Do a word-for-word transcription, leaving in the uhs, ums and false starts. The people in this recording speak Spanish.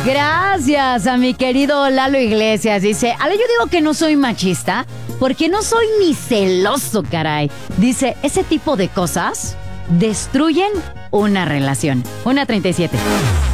Gracias a mi querido Lalo Iglesias. Dice, Ale, yo digo que no soy machista porque no soy ni celoso, caray. Dice, ese tipo de cosas destruyen una relación. una treinta y siete.